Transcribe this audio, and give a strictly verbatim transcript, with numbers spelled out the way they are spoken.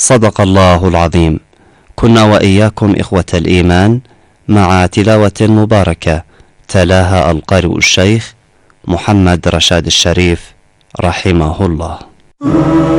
صدق الله العظيم. كنا وإياكم إخوة الإيمان مع تلاوة مباركة تلاها القارئ الشيخ محمد رشاد الشريف رحمه الله.